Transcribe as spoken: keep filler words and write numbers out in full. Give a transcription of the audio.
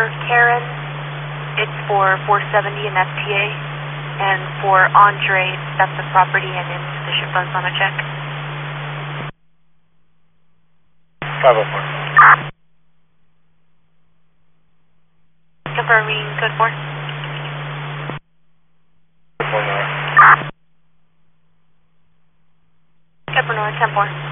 For Karen, it's for four seventy and F T A. And for Andre, that's the property and insufficient funds on a check. five oh four. Confirming code four. four nine. Capricorn ten four.